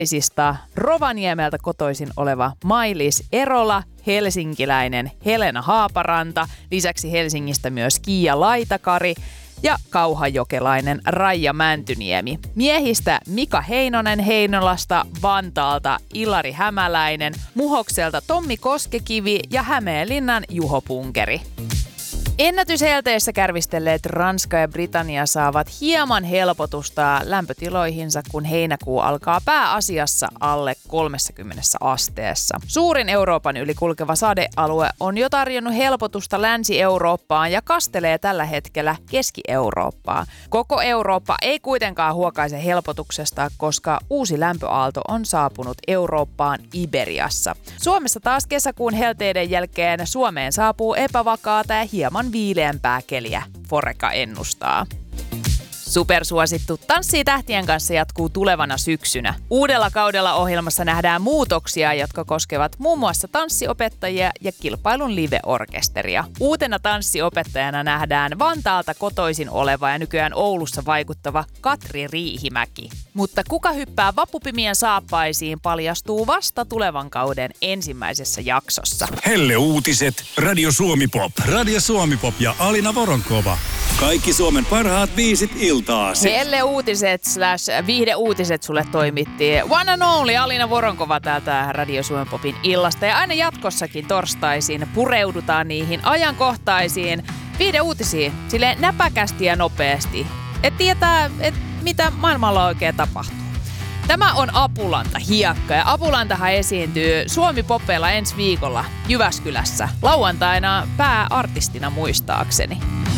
naisista Rovaniemeltä kotoisin oleva Mailis Erola, helsinkiläinen Helena Haaparanta, lisäksi Helsingistä myös Kiia Laitakari ja kauhajokelainen Raija Mäntyniemi. Miehistä Mika Heinonen Heinolasta, Vantaalta Ilari Hämäläinen, Muhokselta Tommi Koskekivi ja Hämeenlinnan Juho Punkeri. Ennätyshelteessä kärvistelleet Ranska ja Britannia saavat hieman helpotusta lämpötiloihinsa, kun heinäkuu alkaa pääasiassa alle 30 asteessa. Suurin Euroopan yli kulkeva sadealue on jo tarjonnut helpotusta Länsi-Eurooppaan ja kastelee tällä hetkellä Keski-Eurooppaa. Koko Eurooppa ei kuitenkaan huokaise helpotuksesta, koska uusi lämpöaalto on saapunut Eurooppaan Iberiassa. Suomessa taas kesäkuun helteiden jälkeen Suomeen saapuu epävakaata ja hieman viileämpää keliä, Foreka ennustaa. Supersuosittu Tanssii tähtien kanssa jatkuu tulevana syksynä. Uudella kaudella ohjelmassa nähdään muutoksia, jotka koskevat muun muassa tanssiopettajia ja kilpailun live-orkesteria. Uutena tanssiopettajana nähdään Vantaalta kotoisin oleva ja nykyään Oulussa vaikuttava Katri Riihimäki. Mutta kuka hyppää vappupimien saappaisiin paljastuu vasta tulevan kauden ensimmäisessä jaksossa. Helle uutiset, Radio Suomi Pop. Radio Suomi Pop ja Alina Voronkova. Kaikki Suomen parhaat biisit iltaasi. Helle uutiset / viihdeuutiset sulle toimitti One and Only Alina Voronkova täältä Radio Suomi Popin illasta. Ja aina jatkossakin torstaisin pureudutaan niihin ajankohtaisiin viihdeuutisiin silleen näpäkästi ja nopeasti. Et tietää, mitä maailmalla oikein tapahtuu. Tämä on Apulanta Hiekka ja Apulantahan esiintyy Suomi Popeilla ensi viikolla Jyväskylässä. Lauantaina pääartistina muistaakseni.